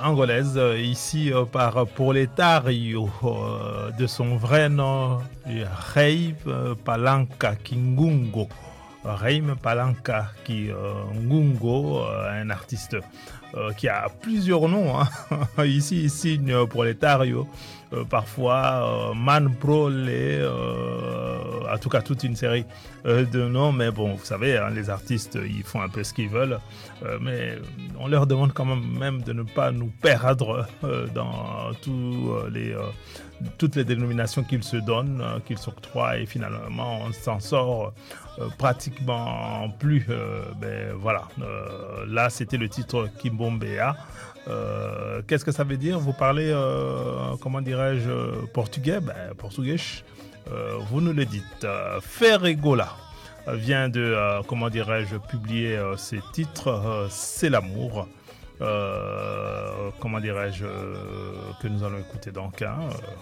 angolaise, ici par Proletario, de son vrai nom, Reim Palanca Kingungo. Reim Palanca Ngungo, un artiste qui a plusieurs noms. Hein. Ici, il signe Proletario, parfois Man Prole, en tout cas toute une série de noms. Mais bon, vous savez, hein, les artistes, ils font un peu ce qu'ils veulent. Mais on leur demande quand même de ne pas nous perdre dans toutes les dénominations qu'ils se donnent, qu'ils s'octroient. Et finalement, on s'en sort pratiquement plus. Voilà. Là, c'était le titre Kimbombea. Qu'est-ce que ça veut dire? Vous parlez, comment dirais-je, portugais? Portugais, vous nous le dites. Ferregola vient de, comment dirais-je, publier ses titres. C'est l'amour. Comment dirais-je, que nous allons écouter donc. Hein,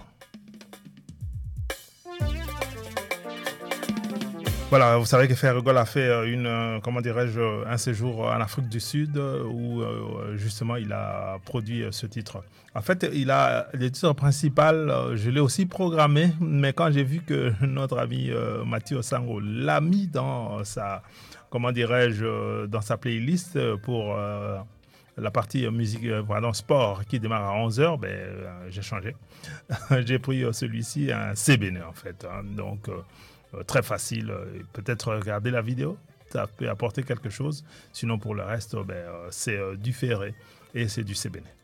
Voilà, vous savez que Ferrugol a fait comment dirais-je, un séjour en Afrique du Sud où justement il a produit ce titre. En fait, il a le titre principal, je l'ai aussi programmé, mais quand j'ai vu que notre ami Mathieu Sango l'a mis dans sa, comment dirais-je, dans sa playlist pour la partie musique, sport qui démarre à 11h, j'ai changé. J'ai pris celui-ci, un CBN en fait. Hein, donc, très facile. Peut-être regarder la vidéo, ça peut apporter quelque chose. Sinon, pour le reste, c'est du ferré et c'est du CBN.